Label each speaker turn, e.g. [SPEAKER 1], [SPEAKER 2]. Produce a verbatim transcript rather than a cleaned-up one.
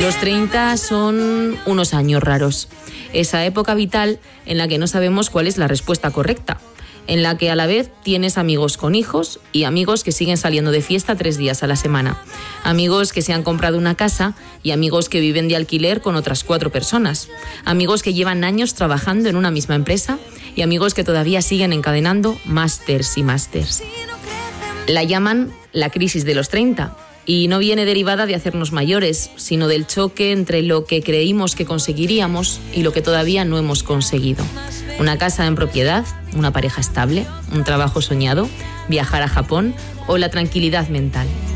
[SPEAKER 1] Los treinta son unos años raros. Esa época vital en la que no sabemos cuál es la respuesta correcta. En la que a la vez tienes amigos con hijos y amigos que siguen saliendo de fiesta tres días a la semana. Amigos que se han comprado una casa y amigos que viven de alquiler con otras cuatro personas. Amigos que llevan años trabajando en una misma empresa y amigos que todavía siguen encadenando másters y másters. La llaman la crisis de los treinta. Y no viene derivada de hacernos mayores, sino del choque entre lo que creímos que conseguiríamos y lo que todavía no hemos conseguido. Una casa en propiedad, una pareja estable, un trabajo soñado, viajar a Japón o la tranquilidad mental.